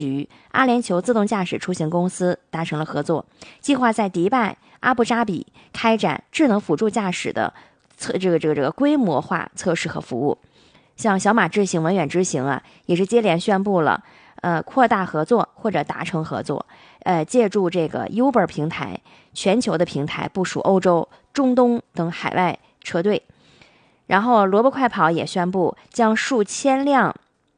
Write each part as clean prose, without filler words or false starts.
与阿联酋自动驾驶出行公司达成了合作，计划在迪拜、阿布扎比开展智能辅助驾驶的规模化测试和服务。像小马智行、文远之行啊，也是接连宣布了扩大合作或者达成合作，借助这个 Uber 平台全球的平台部署欧洲、中东等海外车队。然后萝卜快跑也宣布将数千辆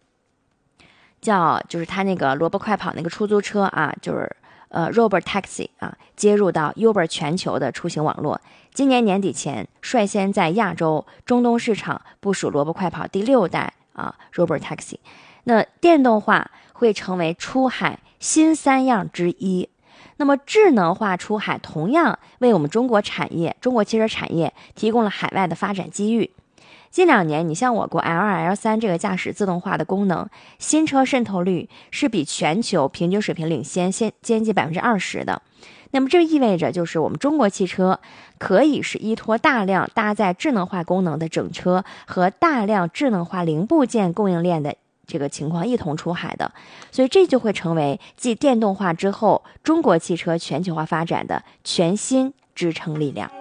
就是他那个萝卜快跑那个出租车啊，就是Robot Taxi 啊，接入到 Uber 全球的出行网络。今年年底前，率先在亚洲、中东市场部署萝卜快跑第6代Robot Taxi。那电动化会成为出海新3样之一。那么智能化出海同样为我们中国汽车产业提供了海外的发展机遇。近2年，你像我国 L2、L3 这个驾驶自动化的功能，新车渗透率是比全球平均水平领先接近20%的。那么这意味着就是我们中国汽车可以是依托大量搭载智能化功能的整车和大量智能化零部件供应链的这个情况一同出海的，所以这就会成为继电动化之后中国汽车全球化发展的全新支撑力量。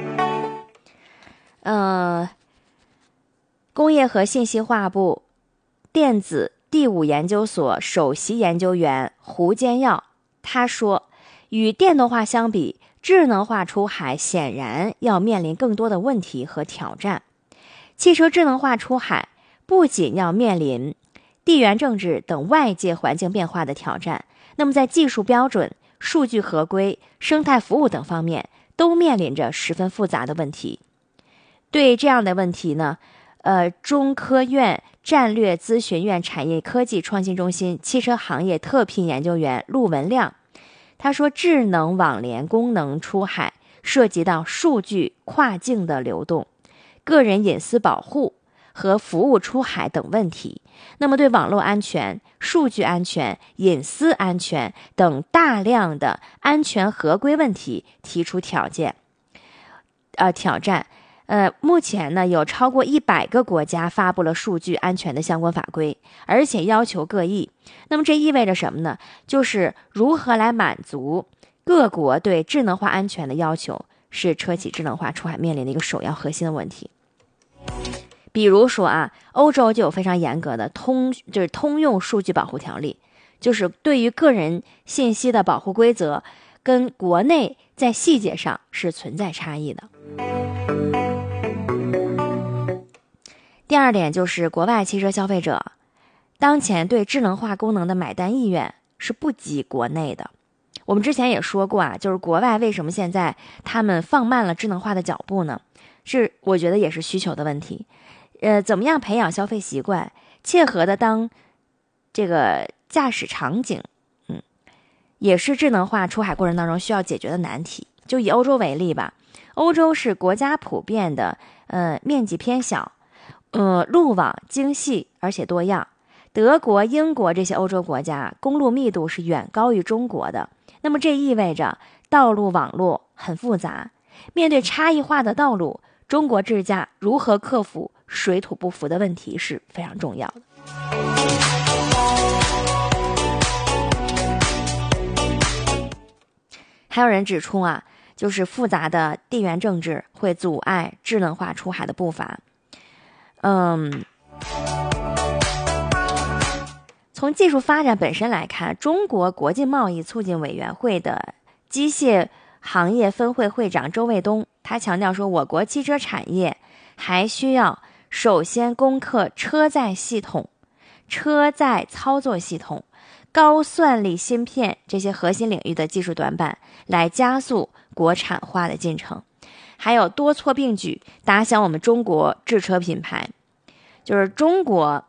工业和信息化部电子第5研究所首席研究员胡坚耀他说，与电动化相比，智能化出海显然要面临更多的问题和挑战。汽车智能化出海不仅要面临地缘政治等外界环境变化的挑战，那么在技术标准、数据合规、生态服务等方面都面临着十分复杂的问题。对这样的问题呢，中科院战略咨询院产业科技创新中心汽车行业特聘研究员陆文亮他说，智能网联功能出海涉及到数据跨境的流动、个人隐私保护和服务出海等问题，那么对网络安全、数据安全、隐私安全等大量的安全合规问题提出挑战。目前呢，有超过100个国家发布了数据安全的相关法规，而且要求各异。那么这意味着什么呢？就是如何来满足各国对智能化安全的要求，是车企智能化出海面临的一个首要核心的问题。比如说欧洲就有非常严格的通用数据保护条例，就是对于个人信息的保护规则跟国内在细节上是存在差异的。第二点就是国外汽车消费者当前对智能化功能的买单意愿是不及国内的。我们之前也说过就是国外为什么现在他们放慢了智能化的脚步呢？我觉得也是需求的问题。怎么样培养消费习惯，切合的当这个驾驶场景，也是智能化出海过程当中需要解决的难题。就以欧洲为例吧，欧洲是国家普遍的面积偏小，路网精细而且多样。德国、英国这些欧洲国家公路密度是远高于中国的，那么这意味着道路网络很复杂。面对差异化的道路，中国智驾如何克服水土不服的问题是非常重要的。还有人指出就是复杂的地缘政治会阻碍智能化出海的步伐。从技术发展本身来看，中国国际贸易促进委员会的机械行业分会会长周卫东他强调说，我国汽车产业还需要首先攻克车载系统、车载操作系统、高算力芯片这些核心领域的技术短板，来加速国产化的进程。还有多措并举，打响我们中国制车品牌，就是中国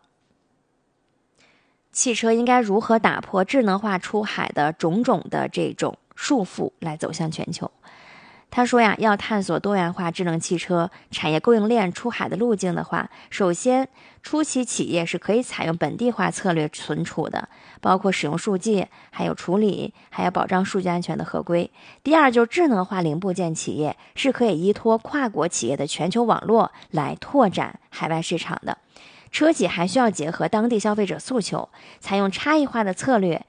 汽车应该如何打破智能化出海的种种的这种束缚，来走向全球。他说要探索多元化智能汽车产业供应链出海的路径的话，首先初期企业是可以采用本地化策略存储的，包括使用数据，还有处理，还有保障数据安全的合规。第二就是智能化零部件企业是可以依托跨国企业的全球网络来拓展海外市场的。 车企还需要结合当地消费者诉求，采用差异化的策略，